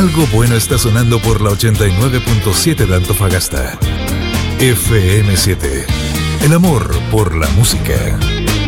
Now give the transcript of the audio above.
Algo bueno está sonando por la 89.7 de Antofagasta. FM7. El amor por la música.